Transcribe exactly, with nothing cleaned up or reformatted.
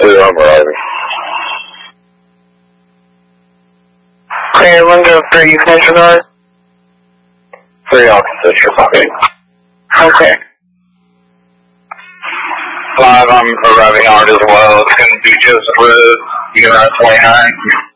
two, I'm arriving. Clear, window three, you finish your guard? Three officers, okay. Okay. Five, I'm arriving hard as well. It's going to be just with United twenty-nine.